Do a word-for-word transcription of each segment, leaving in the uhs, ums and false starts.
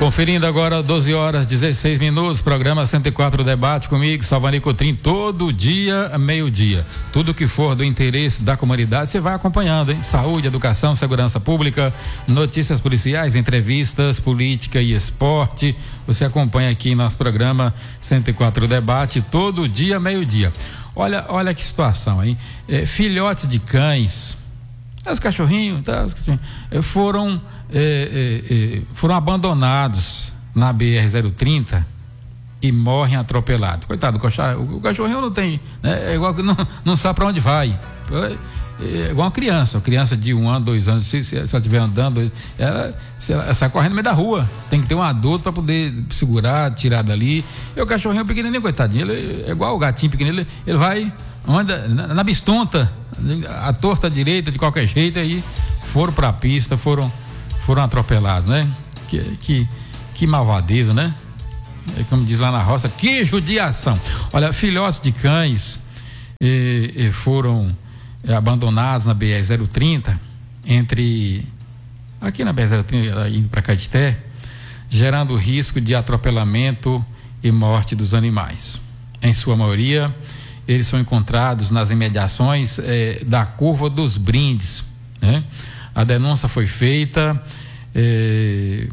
Conferindo agora doze horas dezesseis minutos, programa cento e quatro Debate comigo, Salvani Cotrim, todo dia, meio-dia. Tudo que for do interesse da comunidade, você vai acompanhando, hein? Saúde, educação, segurança pública, notícias policiais, entrevistas, política e esporte. Você acompanha aqui em nosso programa cento e quatro Debate, todo dia, meio-dia. Olha, olha que situação, hein? É, filhotes de cães, os cachorrinhos, tá, os cachorrinhos foram é, é, é, foram abandonados na B R zero trinta e morrem atropelados. Coitado do cachorro, o cachorrinho não tem, né? É igual que não, não sabe para onde vai. É igual uma criança, uma criança de um ano, dois anos, se, se ela estiver andando, ela, se ela, ela sai correndo no meio da rua. Tem que ter um adulto para poder segurar, tirar dali. E o cachorrinho pequenininho, coitadinho, ele é igual o gatinho pequenininho, ele, ele vai, anda na, na bistonta, a torta direita, de qualquer jeito, aí foram para a pista, foram, foram atropelados, né? Que, que, que malvadeza, né? É como diz lá na roça, que judiação. Olha, filhotes de cães eh, eh, foram abandonados na B R zero trinta, entre aqui na B R zero trinta indo para Caeté, gerando risco de atropelamento e morte dos animais. Em sua maioria, eles são encontrados nas imediações eh, da Curva dos Brindes, né? A denúncia foi feita eh,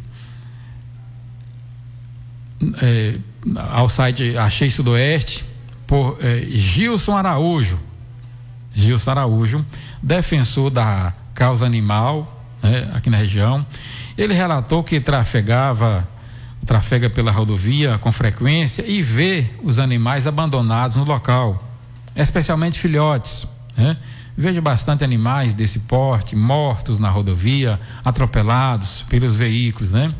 eh, ao site Achei Sudoeste por eh, Gilson Araújo. Gilson Araújo, defensor da causa animal, né, aqui na região. Ele relatou que trafegava, trafega pela rodovia com frequência e vê os animais abandonados no local, especialmente filhotes, né? Vejo bastante animais desse porte mortos na rodovia, atropelados pelos veículos, né?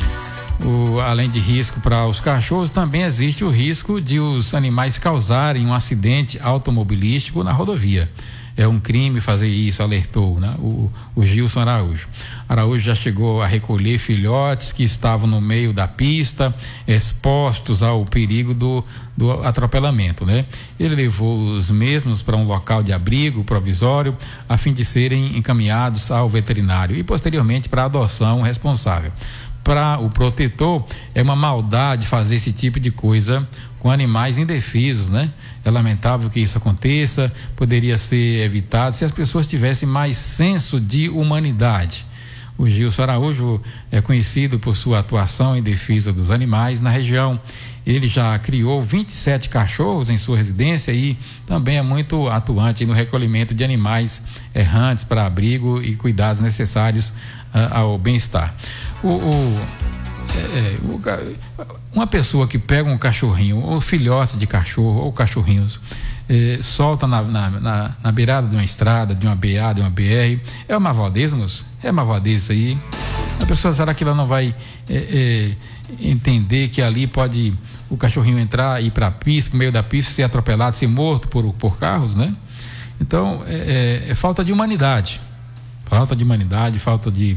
O, além de risco para os cachorros, também existe o risco de os animais causarem um acidente automobilístico na rodovia. É um crime fazer isso, alertou, né? o, o Gilson Araújo. Araújo já chegou a recolher filhotes que estavam no meio da pista, expostos ao perigo do, do atropelamento, né? Ele levou os mesmos para um local de abrigo provisório, a fim de serem encaminhados ao veterinário e posteriormente para a adoção responsável. Para o protetor, é uma maldade fazer esse tipo de coisa com animais indefesos, né? É lamentável que isso aconteça, poderia ser evitado se as pessoas tivessem mais senso de humanidade. O Gilson Araújo é conhecido por sua atuação em defesa dos animais na região. Ele já criou vinte e sete cachorros em sua residência e também é muito atuante no recolhimento de animais errantes para abrigo e cuidados necessários uh, ao bem-estar. O, o, é, o, uma pessoa que pega um cachorrinho, ou filhote de cachorro, ou cachorrinhos, é, solta na, na, na, na beirada de uma estrada, de uma B A, de uma B R, é uma malvadeza, moço? É uma malvadeza isso aí. A pessoa, será que ela não vai é, é, entender que ali pode o cachorrinho entrar, ir para a pista, no meio da pista, ser atropelado, ser morto por, por carros, né? Então, é, é, é falta de humanidade, falta de humanidade, falta de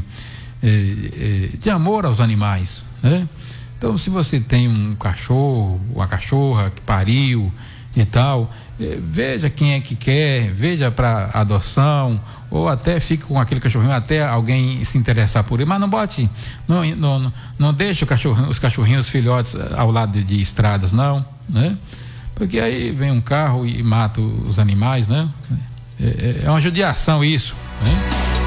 de amor aos animais, né? Então, se você tem um cachorro, uma cachorra que pariu e tal, veja quem é que quer, veja para adoção, ou até fique com aquele cachorrinho até alguém se interessar por ele, mas não bote, não, não, não deixe o cachorrinho, os cachorrinhos, os filhotes ao lado de, de estradas, não, né? Porque aí vem um carro e mata os animais, né? É, é uma judiação isso, né?